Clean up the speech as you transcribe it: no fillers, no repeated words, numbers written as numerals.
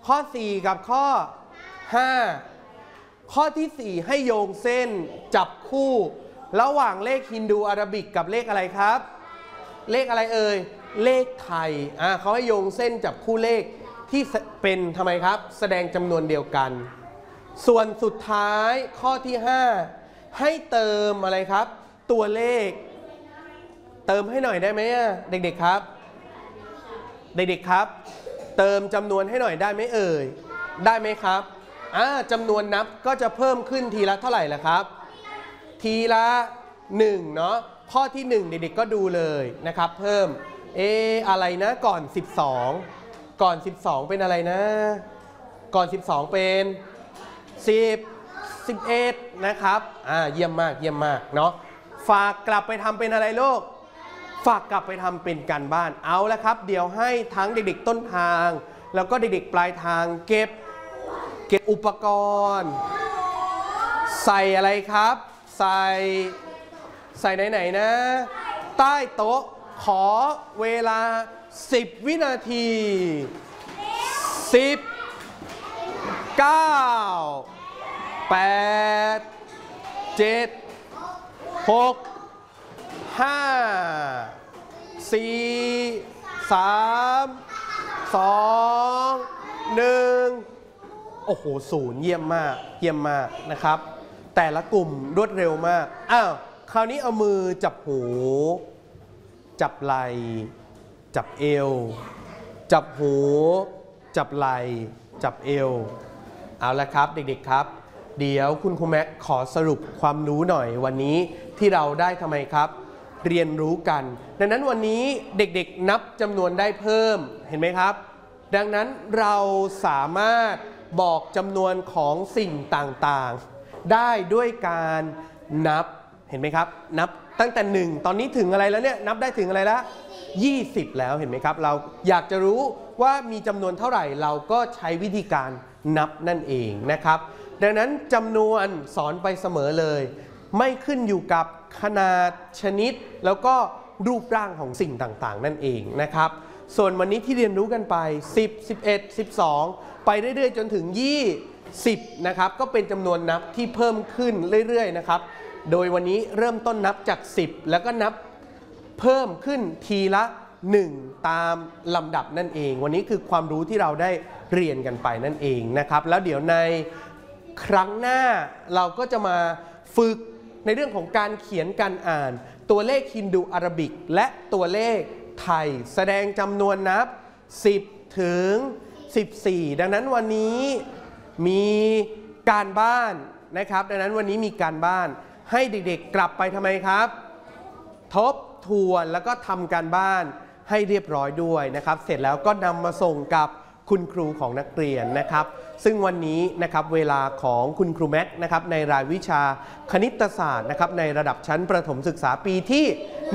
ข้อ4กับข้อ5ข้อที่4ให้โยงเส้นจับคู่ระหว่างเลขฮินดูอาราบิกกับเลขอะไรครับเลขอะไรเอ่ยเลขไทยเขาให้โยงเส้นจับคู่เลขที่เป็นทำไมครับแสดงจำนวนเดียวกันส่วนสุดท้ายข้อที่5ให้เติมอะไรครับตัวเลขเติมให้หน่อยได้ไหมเด็กๆครับเด็กๆครับเติมจำนวนให้หน่อยได้ไหมเอ่ยได้ไหมครับจำนวนนับก็จะเพิ่มขึ้นทีละเท่าไหร่ล่ะครับทีละ1เนาะข้อที่1เด็กๆก็ดูเลยนะครับเพิ่มอะไรนะก่อน12เป็นอะไรนะก่อน12เป็น10 11นะครับเยี่ยมมากเนาะฝากกลับไปทำเป็นอะไรลูกฝากกลับไปทำเป็นการบ้านเอาละครับเดี๋ยวให้ทั้งเด็กๆต้นทางแล้วก็เด็กๆปลายทางเก็บอุปกรณ์ใส่อะไรครับใส่ไหนนะใต้โต๊ะขอเวลา10 วินาที10 9 8 7 6 5 4 3 2 1โอ้โห0เยี่ยมมากนะครับแต่ละกลุ่มรวดเร็วมากคราวนี้เอามือจับหูจับไหล่จับเอวจับหูจับไหล่จับเอวเอาละครับเด็กๆครับเดี๋ยวคุณครูแม็กขอสรุปความรู้หน่อยวันนี้ที่เราได้ทำไมครับเรียนรู้กันดังนั้นวันนี้เด็กๆนับจำนวนได้เพิ่มเห็นไหมครับดังนั้นเราสามารถบอกจำนวนของสิ่งต่างๆได้ด้วยการนับเห็นไหมครับนับตั้งแต่1ตอนนี้ถึงอะไรแล้วเนี่ยนับได้ถึงอะไรแล้ว20แล้วเห็นไหมครับเราอยากจะรู้ว่ามีจำนวนเท่าไหร่เราก็ใช้วิธีการนับนั่นเองนะครับดังนั้นจำนวนสอนไปเสมอเลยไม่ขึ้นอยู่กับขนาดชนิดแล้วก็รูปร่างของสิ่งต่างๆนั่นเองนะครับส่วนวันนี้ที่เรียนรู้กันไป10 11 12ไปเรื่อยๆจนถึง20นะครับก็เป็นจำนวนนับที่เพิ่มขึ้นเรื่อยๆนะครับโดยวันนี้เริ่มต้นนับจาก10แล้วก็นับเพิ่มขึ้นทีละ1ตามลำดับนั่นเองวันนี้คือความรู้ที่เราได้เรียนกันไปนั่นเองนะครับแล้วเดี๋ยวในครั้งหน้าเราก็จะมาฝึกในเรื่องของการเขียนการอ่านตัวเลขฮินดูอาราบิกและตัวเลขไทยแสดงจำนวนนับ10ถึง14ดังนั้นวันนี้มีการบ้านนะครับดังนั้นวันนี้มีการบ้านให้เด็กๆกลับไปทำไมครับทบทวนแล้วก็ทำการบ้านให้เรียบร้อยด้วยนะครับเสร็จแล้วก็นำมาส่งกับคุณครูของนักเรียนนะครับซึ่งวันนี้นะครับเวลาของคุณครูแม็กนะครับในรายวิชาคณิตศาสตร์นะครับในระดับชั้นประถมศึกษาปีที่